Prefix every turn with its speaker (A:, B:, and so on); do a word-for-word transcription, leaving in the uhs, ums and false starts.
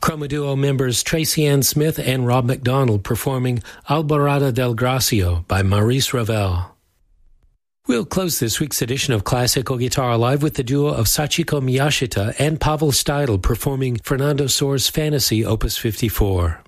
A: Chroma Duo members Tracy Ann Smith and Rob McDonald performing Alborada del Gracio by Maurice Ravel. We'll close this week's edition of Classical Guitar Live with the duo of Sachiko Miyashita and Pavel Steidl performing Fernando Sohr's Fantasy Opus fifty-four.